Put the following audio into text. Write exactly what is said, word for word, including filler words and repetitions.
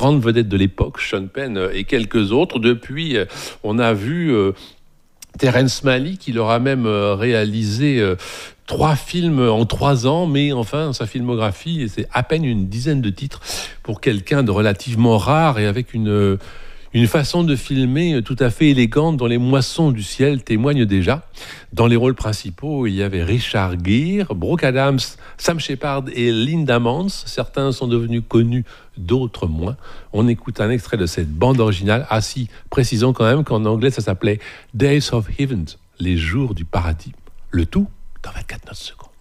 grandes vedettes de l'époque, Sean Penn et quelques autres. Depuis, on a vu euh, Terrence Malick, qui leur a même euh, réalisé euh, trois films en trois ans, mais enfin, sa filmographie, c'est à peine une dizaine de titres pour quelqu'un de relativement rare et avec une... Une façon de filmer tout à fait élégante dont les moissons du ciel témoignent déjà. Dans les rôles principaux, il y avait Richard Gere, Brooke Adams, Sam Shepard et Linda Mance. Certains sont devenus connus, d'autres moins. On écoute un extrait de cette bande originale. Ah si, précisons quand même qu'en anglais, ça s'appelait Days of Heaven, les jours du paradis. Le tout dans vingt-quatre notes secondes.